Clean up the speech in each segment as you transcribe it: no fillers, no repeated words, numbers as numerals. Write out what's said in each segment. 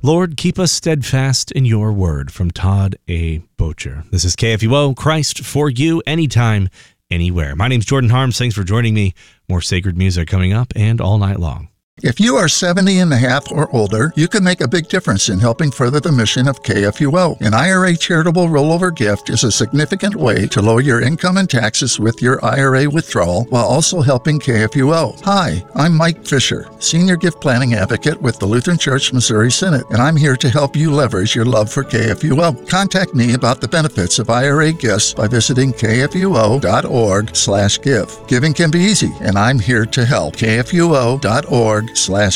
Lord, keep us steadfast in your word, from Todd A. Bocher. This is KFUO, Christ for you, anytime, anywhere. My name's Jordan Harms. Thanks for joining me. More sacred music coming up and all night long. If you are 70 and a half or older, you can make a big difference in helping further the mission of KFUO. An IRA charitable rollover gift is a significant way to lower your income and taxes with your IRA withdrawal while also helping KFUO. Hi, I'm Mike Fisher, Senior Gift Planning Advocate with the Lutheran Church Missouri Synod, and I'm here to help you leverage your love for KFUO. Contact me about the benefits of IRA gifts by visiting kfuo.org/give. Giving can be easy, and I'm here to help. kfuo.org/give.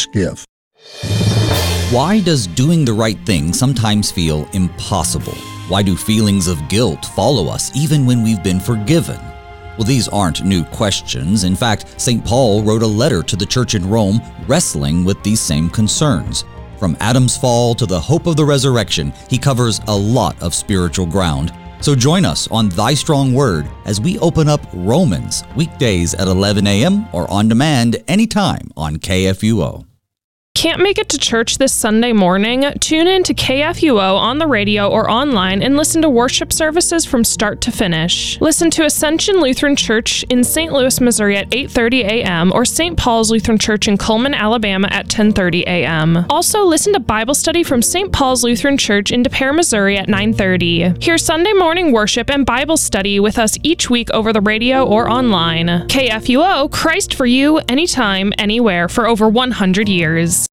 Why does doing the right thing sometimes feel impossible? Why do feelings of guilt follow us even when we've been forgiven? Well, these aren't new questions. In fact, St. Paul wrote a letter to the church in Rome wrestling with these same concerns. From Adam's fall to the hope of the resurrection, he covers a lot of spiritual ground. So join us on Thy Strong Word as we open up Romans, weekdays at 11 a.m. or on demand anytime on KFUO. Can't make it to church this Sunday morning? Tune in to KFUO on the radio or online and listen to worship services from start to finish. Listen to Ascension Lutheran Church in St. Louis, Missouri at 8:30 a.m. or St. Paul's Lutheran Church in Cullman, Alabama at 10:30 a.m. Also, listen to Bible study from St. Paul's Lutheran Church in Des Peres, Missouri at 9:30. Hear Sunday morning worship and Bible study with us each week over the radio or online. KFUO, Christ for you, anytime, anywhere, for over 100 years.